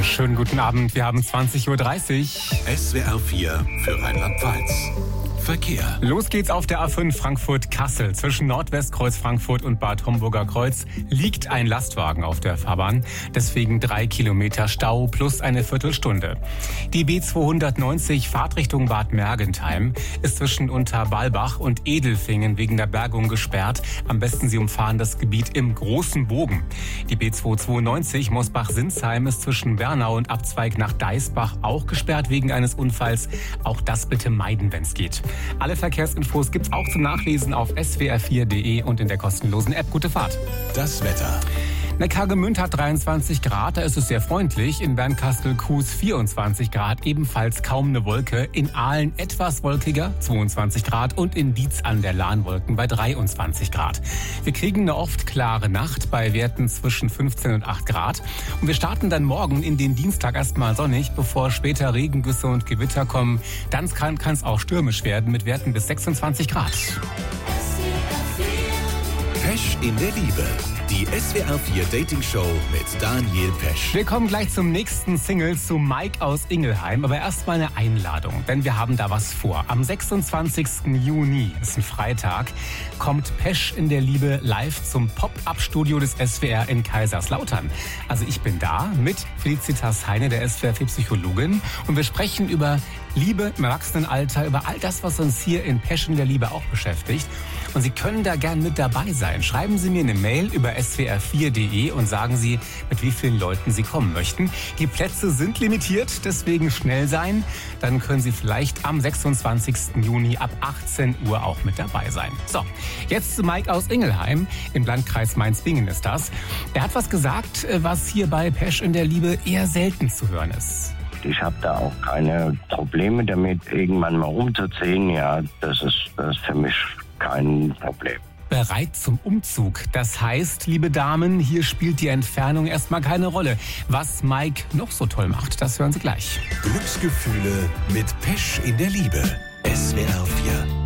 Schönen guten Abend, wir haben 20.30 Uhr. SWR 4 für Rheinland-Pfalz. Verkehr. Los geht's auf der A5 Frankfurt-Kassel. Zwischen Nordwestkreuz Frankfurt und Bad Homburger Kreuz liegt ein Lastwagen auf der Fahrbahn. Deswegen 3 Kilometer Stau plus eine Viertelstunde. Die B290 Fahrtrichtung Bad Mergentheim ist zwischen Unterbalbach und Edelfingen wegen der Bergung gesperrt. Am besten Sie umfahren das Gebiet im großen Bogen. Die B292 Mosbach-Sinsheim ist zwischen Bernau und Abzweig nach Deisbach auch gesperrt wegen eines Unfalls. Auch das bitte meiden, wenn es geht. Alle Verkehrsinfos gibt's auch zum Nachlesen auf swr4.de und in der kostenlosen App. Gute Fahrt. Das Wetter. Neckargemünd hat 23 Grad, da ist es sehr freundlich. In Bernkastel-Kues 24 Grad, ebenfalls kaum eine Wolke. In Aalen etwas wolkiger, 22 Grad. Und in Dietz an der Lahn Wolken bei 23 Grad. Wir kriegen eine oft klare Nacht bei Werten zwischen 15 und 8 Grad. Und wir starten dann morgen in den Dienstag erstmal sonnig, bevor später Regengüsse und Gewitter kommen. Dann kann es auch stürmisch werden mit Werten bis 26 Grad. Pesch in der Liebe. Die SWR 4 Dating Show mit Daniel Pesch. Wir kommen gleich zum nächsten Single, zu Mike aus Ingelheim. Aber erstmal eine Einladung, denn wir haben da was vor. Am 26. Juni, ist ein Freitag, kommt Pesch in der Liebe live zum Pop-Up-Studio des SWR in Kaiserslautern. Also ich bin da mit Felicitas Heine, der SWR 4 Psychologin. Und wir sprechen über Liebe im Erwachsenenalter, über all das, was uns hier in Pesch in der Liebe auch beschäftigt. Und Sie können da gern mit dabei sein. Schreiben Sie mir eine Mail über swr4.de und sagen Sie, mit wie vielen Leuten Sie kommen möchten. Die Plätze sind limitiert, deswegen schnell sein. Dann können Sie vielleicht am 26. Juni ab 18 Uhr auch mit dabei sein. So, jetzt zu Mike aus Ingelheim. Im Landkreis Mainz-Bingen ist das. Er hat was gesagt, was hier bei Pesch in der Liebe eher selten zu hören ist. Ich habe da auch keine Probleme damit, irgendwann mal umzuziehen. Ja, das ist für mich kein Problem. Bereit zum Umzug. Das heißt, liebe Damen, hier spielt die Entfernung erstmal keine Rolle. Was Mike noch so toll macht, das hören Sie gleich. Glücksgefühle mit Pesch in der Liebe. SWR 4.